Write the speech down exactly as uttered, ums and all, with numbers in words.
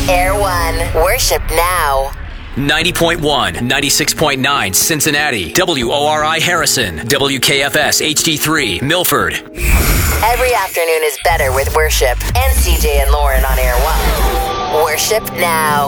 Air One. Worship now. ninety point one, ninety-six point nine, Cincinnati. W O R I Harrison. W K F S H D three, Milford. Every afternoon is better with worship. And C J and Lauren on Air One. Worship now.